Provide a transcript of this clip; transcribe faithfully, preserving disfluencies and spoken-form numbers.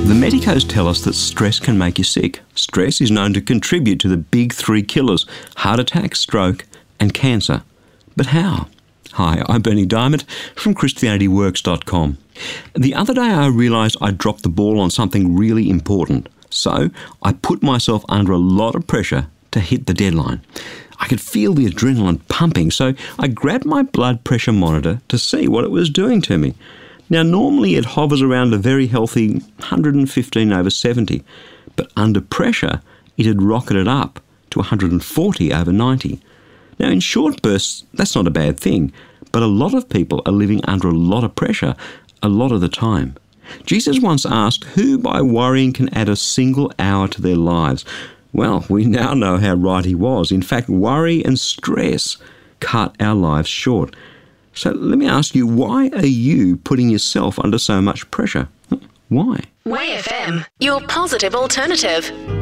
The medicos tell us that stress can make you sick. Stress is known to contribute to the big three killers: heart attack, stroke and cancer. But how? Hi, I'm Berni Dymet from Christianity Works dot com. The other day I realised I dropped the ball on something really important. So I put myself under a lot of pressure to hit the deadline. I could feel the adrenaline pumping, so I grabbed my blood pressure monitor to see what it was doing to me. Now, normally it hovers around a very healthy one hundred fifteen over seventy, but under pressure it had rocketed up to one hundred forty over ninety. Now, in short bursts, that's not a bad thing, but a lot of people are living under a lot of pressure a lot of the time. Jesus once asked who by worrying can add a single hour to their lives. Well, we now know how right he was. In fact, worry and stress cut our lives short. So let me ask you, why are you putting yourself under so much pressure? Why? Way F M, your positive alternative.